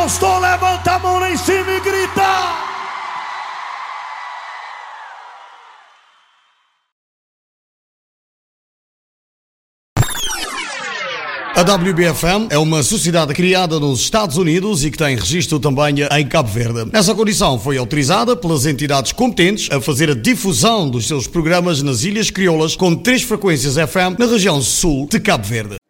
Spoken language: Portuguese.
gostou, levanta a mão lá em cima e grita. A WBFM é uma sociedade criada nos Estados Unidos e que tem registro também em Cabo Verde. Nessa condição foi autorizada pelas entidades competentes a fazer a difusão dos seus programas nas Ilhas Crioulas com 3 frequências FM na região sul de Cabo Verde.